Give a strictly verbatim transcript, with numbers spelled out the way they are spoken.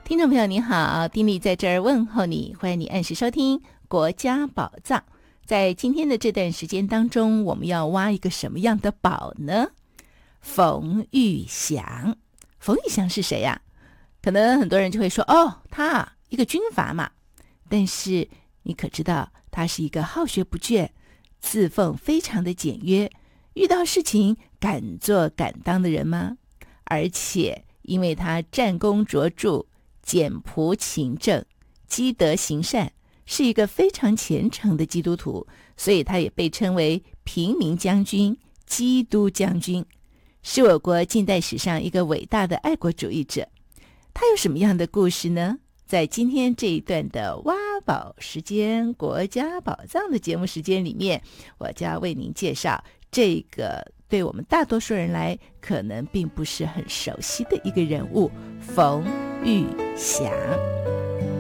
听众朋友你好，丁莉在这儿问候你，欢迎你按时收听国家宝藏。在今天的这段时间当中，我们要挖一个什么样的宝呢？冯玉祥。冯玉祥是谁呀、啊？可能很多人就会说，哦，他一个军阀嘛。但是你可知道他是一个好学不倦，自奉非常的简约，遇到事情敢做敢当的人吗？而且因为他战功卓著，简朴勤政，积德行善，是一个非常虔诚的基督徒，所以他也被称为平民将军、基督将军，是我国近代史上一个伟大的爱国主义者。他有什么样的故事呢？在今天这一段的挖宝时间，国家宝藏的节目时间里面，我就要为您介绍这个对我们大多数人来可能并不是很熟悉的一个人物，冯玉祥。